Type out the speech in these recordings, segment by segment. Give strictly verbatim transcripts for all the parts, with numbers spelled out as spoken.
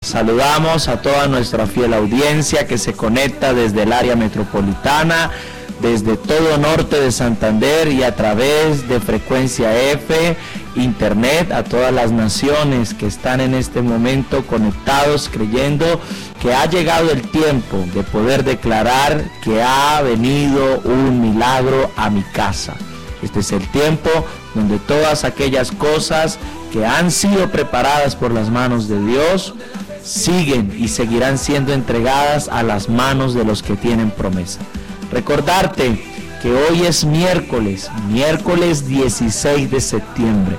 Saludamos a toda nuestra fiel audiencia que se conecta desde el área metropolitana, desde todo norte de Santander y a través de Frecuencia F, Internet, a todas las naciones que están en este momento conectados, creyendo que ha llegado el tiempo de poder declarar que ha venido un milagro a mi casa. Este es el tiempo donde todas aquellas cosas que han sido preparadas por las manos de Dios siguen y seguirán siendo entregadas a las manos de los que tienen promesa. Recordarte que hoy es miércoles, miércoles dieciséis de septiembre.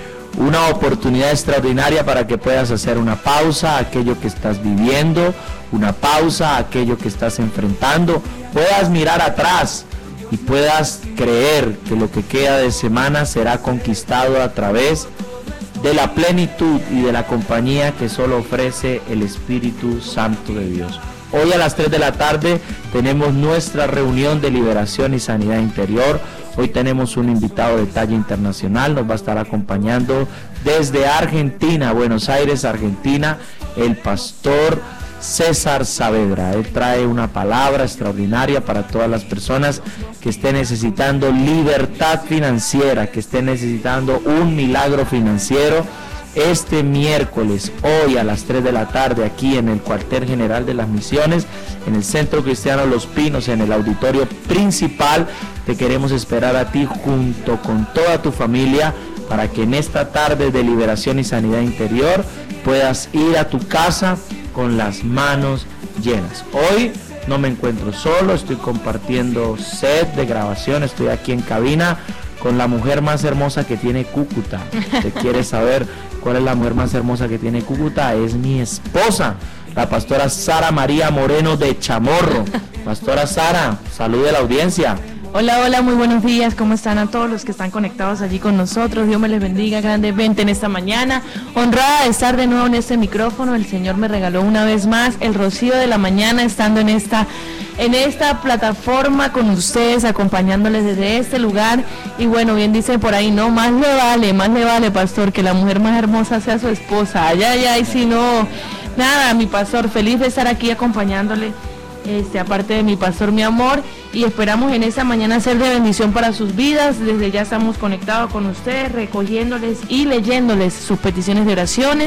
Una oportunidad extraordinaria para que puedas hacer una pausa a aquello que estás viviendo, una pausa a aquello que estás enfrentando, puedas mirar atrás y puedas creer que lo que queda de semana será conquistado a través de la plenitud y de la compañía que solo ofrece el Espíritu Santo de Dios. Hoy a las tres de la tarde tenemos nuestra reunión de liberación y sanidad interior. Hoy tenemos un invitado de talla internacional, nos va a estar acompañando desde Argentina, Buenos Aires, Argentina, el pastor César Saavedra. Él trae una palabra extraordinaria para todas las personas que estén necesitando libertad financiera, que estén necesitando un milagro financiero. Este miércoles, hoy a las tres de la tarde, aquí en el cuartel general de las Misiones, en el Centro Cristiano Los Pinos, en el auditorio principal, te queremos esperar a ti junto con toda tu familia para que en esta tarde de liberación y sanidad interior puedas ir a tu casa con las manos llenas. Hoy no me encuentro solo, estoy compartiendo set de grabación, estoy aquí en cabina con la mujer más hermosa que tiene Cúcuta. ¿Te quieres saber cuál es la mujer más hermosa que tiene Cúcuta? Es mi esposa, la pastora Sara María Moreno de Chamorro. Pastora Sara, salude a la audiencia. Hola, hola, muy buenos días, ¿cómo están a todos los que están conectados allí con nosotros? Dios me les bendiga grandemente en esta mañana, honrada de estar de nuevo en este micrófono. El Señor me regaló una vez más el rocío de la mañana, estando en esta, en esta plataforma con ustedes, acompañándoles desde este lugar. Y bueno, bien dice por ahí, no, más le vale, más le vale, pastor, que la mujer más hermosa sea su esposa. Ay, ay, ay, si no, nada, mi pastor, feliz de estar aquí acompañándole. Este, aparte de mi pastor, mi amor, y esperamos en esta mañana ser de bendición para sus vidas. Desde ya estamos conectados con ustedes, recogiéndoles y leyéndoles sus peticiones de oraciones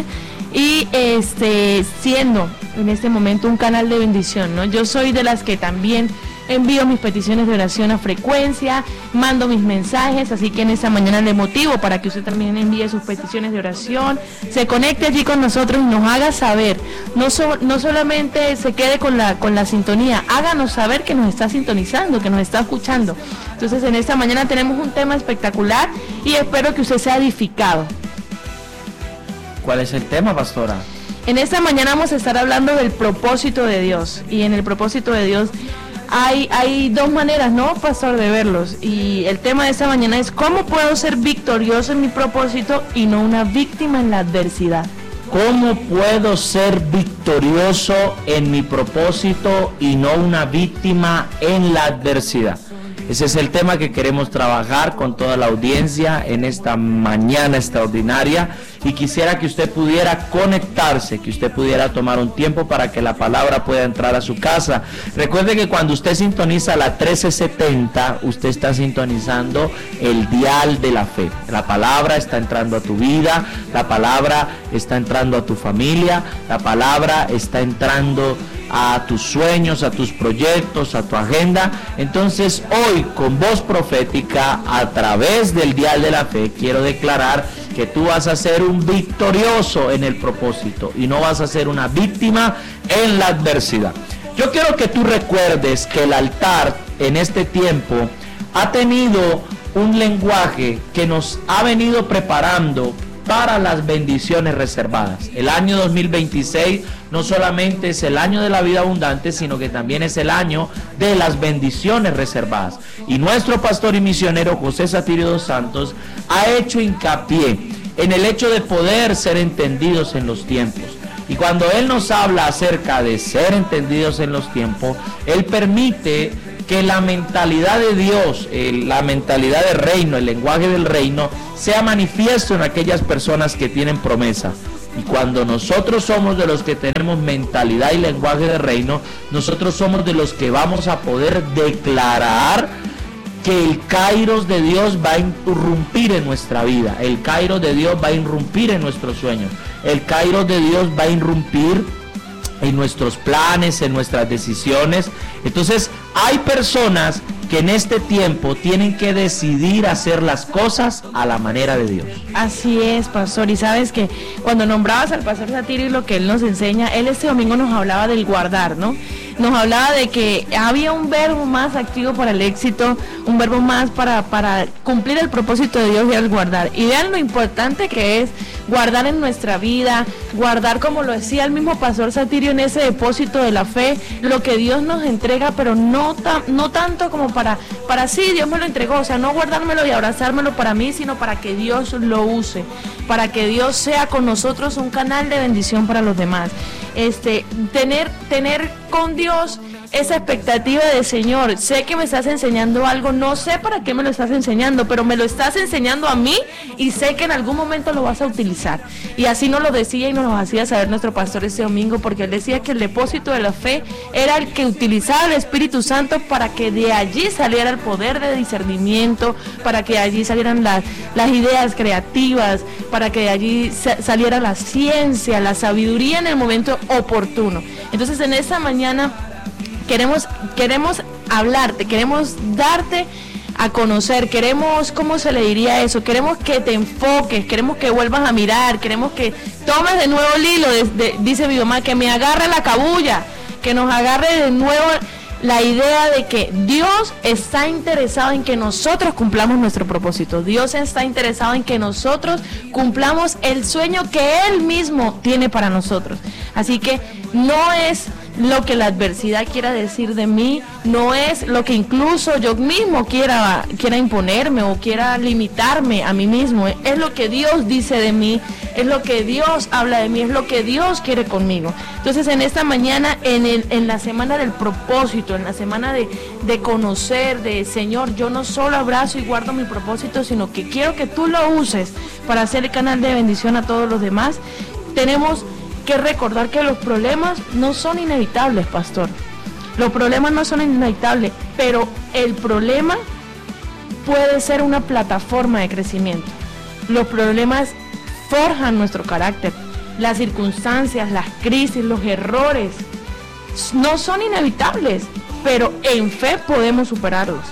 y este, siendo en este momento un canal de bendición, ¿no? Yo soy de las que también envío mis peticiones de oración a frecuencia, mando mis mensajes, así que en esta mañana le motivo para que usted también envíe sus peticiones de oración, se conecte allí con nosotros y nos haga saber, no, so, no solamente se quede con la, con la sintonía, háganos saber que nos está sintonizando, que nos está escuchando. Entonces en esta mañana tenemos un tema espectacular y espero que usted sea edificado. ¿Cuál es el tema, pastora? En esta mañana vamos a estar hablando del propósito de Dios, y en el propósito de Dios Hay, hay dos maneras, ¿no, pastor, de verlos? Y el tema de esta mañana es ¿cómo puedo ser victorioso en mi propósito y no una víctima en la adversidad? ¿Cómo puedo ser victorioso en mi propósito y no una víctima en la adversidad? Ese es el tema que queremos trabajar con toda la audiencia en esta mañana extraordinaria, y quisiera que usted pudiera conectarse, que usted pudiera tomar un tiempo para que la palabra pueda entrar a su casa. Recuerde que cuando usted sintoniza la trece setenta, usted está sintonizando el dial de la fe. La palabra está entrando a tu vida, la palabra está entrando a tu familia, la palabra está entrando a tus sueños, a tus proyectos, a tu agenda. Entonces hoy, con voz profética, a través del dial de la fe, quiero declarar que tú vas a ser un victorioso en el propósito y no vas a ser una víctima en la adversidad. Yo quiero que tú recuerdes que el altar en este tiempo ha tenido un lenguaje que nos ha venido preparando para las bendiciones reservadas. El año dos mil veintiséis no solamente es el año de la vida abundante, sino que también es el año de las bendiciones reservadas. Y nuestro pastor y misionero José Satirio dos Santos ha hecho hincapié en el hecho de poder ser entendidos en los tiempos. Y cuando él nos habla acerca de ser entendidos en los tiempos, él permite que la mentalidad de Dios, el, la mentalidad del reino, el lenguaje del reino, sea manifiesto en aquellas personas que tienen promesa. Y cuando nosotros somos de los que tenemos mentalidad y lenguaje de reino, nosotros somos de los que vamos a poder declarar que el kairos de Dios va a irrumpir en nuestra vida, el kairos de Dios va a irrumpir en nuestros sueños, el kairos de Dios va a irrumpir en nuestros planes, en nuestras decisiones. Entonces hay personas que en este tiempo tienen que decidir hacer las cosas a la manera de Dios. Así es, pastor, y sabes que cuando nombrabas al pastor Satirio y lo que él nos enseña, él este domingo nos hablaba del guardar, ¿no? Nos hablaba de que había un verbo más activo para el éxito, un verbo más para, para cumplir el propósito de Dios, y el guardar. Y vean lo importante que es guardar en nuestra vida, guardar, como lo decía el mismo pastor Satirio, en ese depósito de la fe, lo que Dios nos entrega, pero no, ta, no tanto como para, para sí, Dios me lo entregó, o sea, no guardármelo y abrazármelo para mí, sino para que Dios lo use, para que Dios sea con nosotros un canal de bendición para los demás. Este, tener, tener con Dios esa expectativa de Señor, sé que me estás enseñando algo, no sé para qué me lo estás enseñando, pero me lo estás enseñando a mí y sé que en algún momento lo vas a utilizar. Y así nos lo decía y nos lo hacía saber nuestro pastor este domingo, porque él decía que el depósito de la fe era el que utilizaba el Espíritu Santo para que de allí saliera el poder de discernimiento, para que de allí salieran las, las ideas creativas, para que de allí saliera la ciencia, la sabiduría en el momento oportuno. Entonces en esta mañana Queremos, queremos hablarte, queremos darte a conocer, queremos, ¿cómo se le diría eso? Queremos que te enfoques, queremos que vuelvas a mirar, queremos que tomes de nuevo el hilo, de, de, dice mi mamá, que me agarre la cabulla, que nos agarre de nuevo la idea de que Dios está interesado en que nosotros cumplamos nuestro propósito. Dios está interesado en que nosotros cumplamos el sueño que Él mismo tiene para nosotros. Así que no es lo que la adversidad quiera decir de mí, no es lo que incluso yo mismo quiera, quiera imponerme o quiera limitarme a mí mismo, es lo que Dios dice de mí, es lo que Dios habla de mí, es lo que Dios quiere conmigo. Entonces en esta mañana, en, el, en la semana del propósito, en la semana de, de conocer, de Señor, yo no solo abrazo y guardo mi propósito, sino que quiero que tú lo uses para hacer el canal de bendición a todos los demás. Tenemos que recordar que los problemas no son inevitables, pastor. Los problemas no son inevitables, pero el problema puede ser una plataforma de crecimiento. Los problemas forjan nuestro carácter. Las circunstancias, las crisis, los errores no son inevitables, pero en fe podemos superarlos.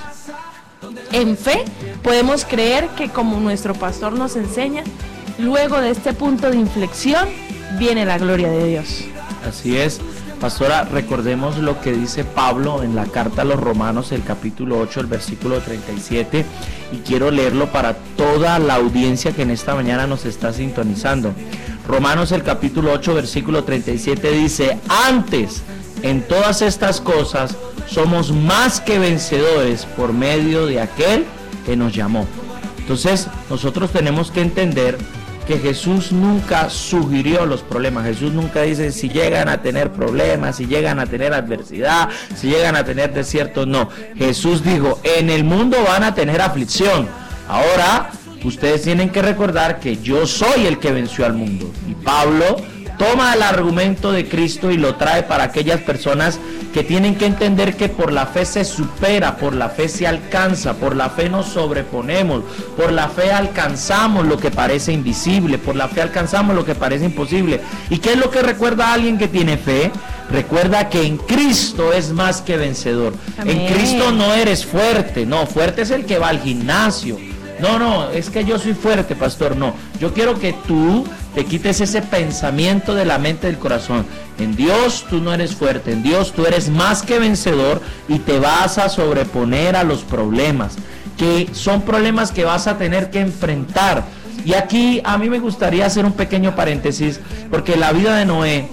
En fe podemos creer que, como nuestro pastor nos enseña, luego de este punto de inflexión viene la gloria de Dios. Así es, pastora, recordemos lo que dice Pablo en la carta a los Romanos, el capítulo ocho, el versículo treinta y siete, y quiero leerlo para toda la audiencia que en esta mañana nos está sintonizando. Romanos, el capítulo ocho, versículo treinta y siete dice: antes, en todas estas cosas, somos más que vencedores por medio de aquel que nos llamó. Entonces, nosotros tenemos que entender que Jesús nunca sugirió los problemas. Jesús nunca dice si llegan a tener problemas, si llegan a tener adversidad, si llegan a tener desiertos. No, Jesús dijo, en el mundo van a tener aflicción. Ahora, ustedes tienen que recordar que yo soy el que venció al mundo. Y Pablo toma el argumento de Cristo y lo trae para aquellas personas que tienen que entender que por la fe se supera, por la fe se alcanza, por la fe nos sobreponemos, por la fe alcanzamos lo que parece invisible, por la fe alcanzamos lo que parece imposible. ¿Y qué es lo que recuerda a alguien que tiene fe? Recuerda que en Cristo es más que vencedor. Amén. En Cristo no eres fuerte, no, fuerte es el que va al gimnasio. No, no, es que yo soy fuerte, pastor, no. Yo quiero que tú te quites ese pensamiento de la mente del corazón. En Dios tú no eres fuerte, en Dios tú eres más que vencedor y te vas a sobreponer a los problemas, que son problemas que vas a tener que enfrentar. Y aquí a mí me gustaría hacer un pequeño paréntesis, porque la vida de Noé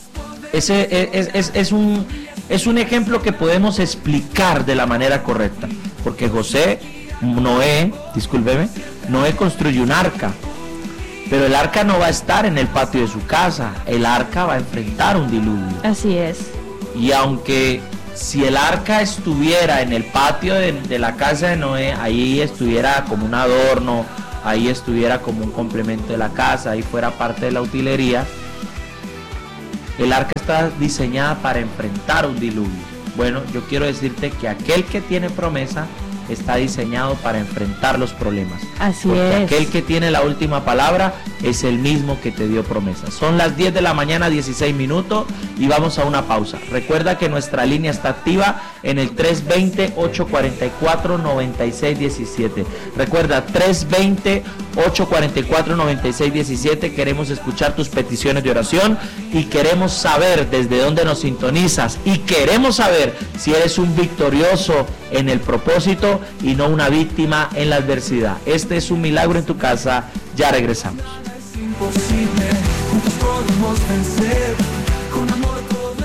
ese es, es, es, un, es un ejemplo que podemos explicar de la manera correcta, porque José, Noé, discúlpeme, Noé construyó un arca, pero el arca no va a estar en el patio de su casa, el arca va a enfrentar un diluvio. Así es. Y aunque si el arca estuviera en el patio de, de la casa de Noé, ahí estuviera como un adorno, ahí estuviera como un complemento de la casa, ahí fuera parte de la utilería. El arca está diseñada para enfrentar un diluvio. Bueno, yo quiero decirte que aquel que tiene promesa está diseñado para enfrentar los problemas. Así Porque es. aquel que tiene la última palabra es el mismo que te dio promesa. Son las diez de la mañana, dieciséis minutos, y vamos a una pausa. Recuerda que nuestra línea está activa en el tres veinte, ocho cuarenta y cuatro, noventa y seis diecisiete. Recuerda, tres veinte, ocho cuarenta y cuatro, noventa y seis diecisiete. Queremos escuchar tus peticiones de oración y queremos saber desde dónde nos sintonizas, y queremos saber si eres un victorioso en el propósito y no una víctima en la adversidad. Este es Un Milagro en tu Casa. Ya regresamos. Es imposible, juntos podemos vencer, con amor todo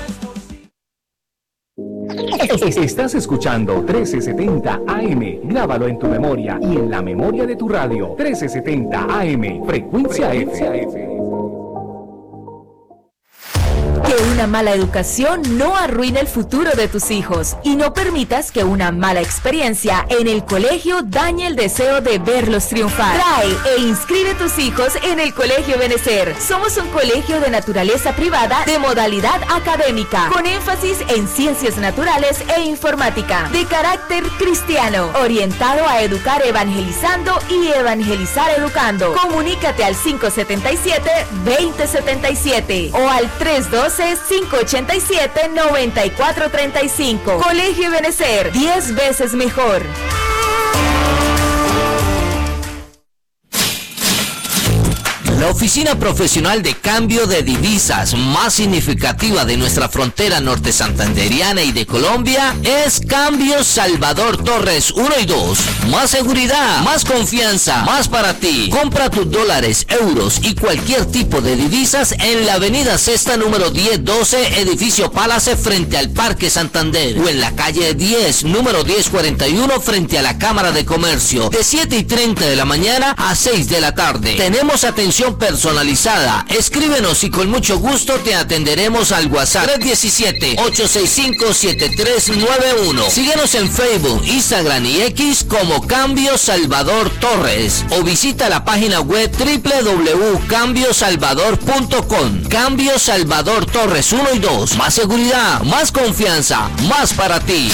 es posible. Estás escuchando trece setenta A M. Grábalo en tu memoria y en la memoria de tu radio. trece setenta A M. Frecuencia F. Que una mala educación no arruine el futuro de tus hijos, y no permitas que una mala experiencia en el colegio dañe el deseo de verlos triunfar. Trae e inscribe tus hijos en el Colegio Benecer. Somos un colegio de naturaleza privada de modalidad académica, con énfasis en ciencias naturales e informática, de carácter cristiano, orientado a educar evangelizando y evangelizar educando. Comunícate al cinco setenta y siete, veinte setenta y siete o al tres doce, cinco ochenta y siete, noventa y cuatro treinta y cinco. Colegio Benecer, diez veces mejor. La oficina profesional de cambio de divisas más significativa de nuestra frontera norte santanderiana y de Colombia es Cambio Salvador Torres uno y dos. Más seguridad, más confianza, más para ti. Compra tus dólares, euros y cualquier tipo de divisas en la avenida Sexta número diez doce, edificio Palace frente al Parque Santander, o en la calle diez, número diez cuarenta y uno frente a la Cámara de Comercio, de siete y treinta de la mañana a seis de la tarde. Tenemos atención personalizada. Escríbenos y con mucho gusto te atenderemos al WhatsApp tres diecisiete, ocho seis cinco, siete tres nueve uno. Síguenos en Facebook, Instagram y X como Cambio Salvador Torres, o visita la página web doble u doble u doble u punto cambio salvador punto com. Cambio Salvador Torres uno y dos. Más seguridad, más confianza, más para ti.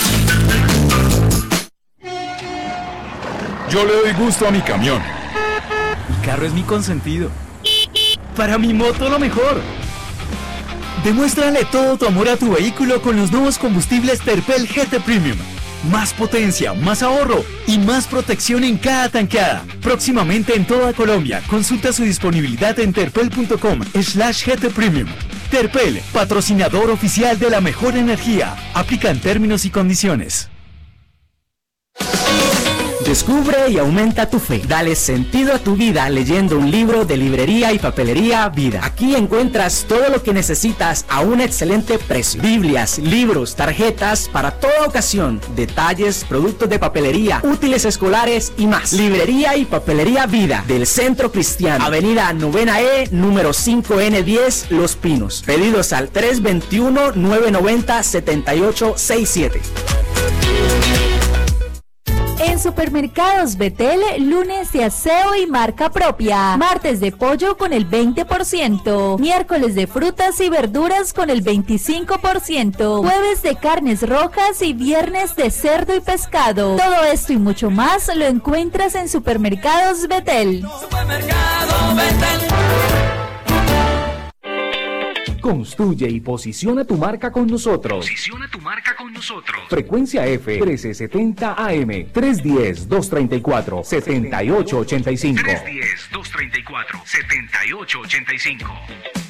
Yo le doy gusto a mi camión. Mi carro es mi consentido. Para mi moto lo mejor. Demuéstrale todo tu amor a tu vehículo con los nuevos combustibles Terpel G T Premium. Más potencia, más ahorro y más protección en cada tanqueada. Próximamente en toda Colombia. Consulta su disponibilidad en terpel punto com slash G T Premium. Terpel, patrocinador oficial de la mejor energía. Aplican términos y condiciones. Descubre y aumenta tu fe. Dale sentido a tu vida leyendo un libro de Librería y Papelería Vida. Aquí encuentras todo lo que necesitas a un excelente precio. Biblias, libros, tarjetas para toda ocasión, detalles, productos de papelería, útiles escolares y más. Librería y Papelería Vida del Centro Cristiano. Avenida Novena E, número cinco ene diez, Los Pinos. Pedidos al tres veintiuno, nueve noventa, setenta y ocho sesenta y siete. En Supermercados Betel, lunes de aseo y marca propia. Martes de pollo con el veinte por ciento. Miércoles de frutas y verduras con el veinticinco por ciento. Jueves de carnes rojas y viernes de cerdo y pescado. Todo esto y mucho más lo encuentras en Supermercados Betel. Supermercado Betel. Construye y posiciona tu marca con nosotros. Posiciona tu marca con nosotros. Frecuencia F trece setenta A M, tres uno cero, dos tres cuatro, siete ocho ocho cinco. tres uno cero, dos tres cuatro, siete ocho ocho cinco.